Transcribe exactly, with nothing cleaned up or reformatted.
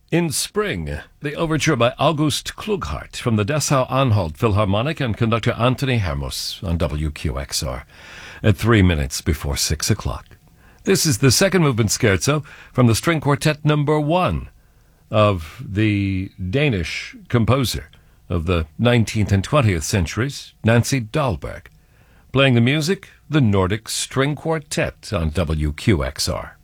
In Spring, the overture by August Klughart from the Dessau-Anhalt Philharmonic and conductor Anthony Hermos on W Q X R at three minutes before six o'clock. This is the second movement scherzo from the string quartet number one of the Danish composer of the nineteenth and twentieth centuries, Nancy Dahlberg. Playing the music, the Nordic String Quartet on W Q X R.